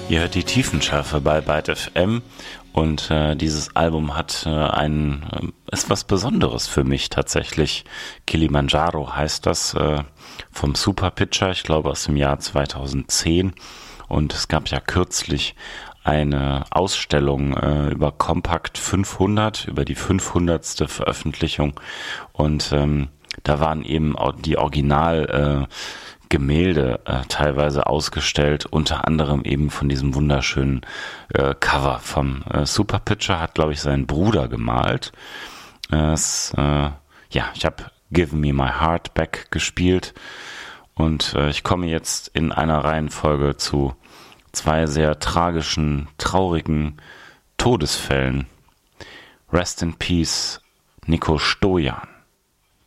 Ihr hört die Tiefenschärfe bei Byte FM und dieses Album hat ist was Besonderes für mich tatsächlich. Kilimanjaro heißt das, vom Superpitcher, ich glaube aus dem Jahr 2010, und es gab ja kürzlich eine Ausstellung über Compact 500, über die 500. Veröffentlichung, und da waren eben auch die Original Gemälde teilweise ausgestellt, unter anderem eben von diesem wunderschönen Cover vom Superpitcher, hat, glaube ich, seinen Bruder gemalt. Ich habe Give Me My Heart Back gespielt, und ich komme jetzt in einer Reihenfolge zu zwei sehr tragischen, traurigen Todesfällen. Rest in Peace, Nico Stojan.